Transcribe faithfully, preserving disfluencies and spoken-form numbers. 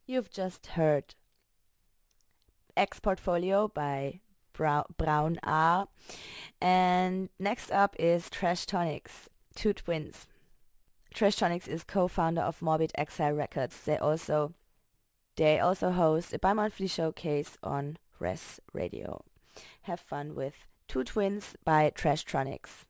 You've just heard X Portfolio by Brown, Brown R. And next up is Trash Tonics, Two Twins. Trash Tonics is co-founder of Morbid Exile Records. They also they also host a bi-monthly showcase on Res Radio. Have fun with Two Twins by Trash Tonics.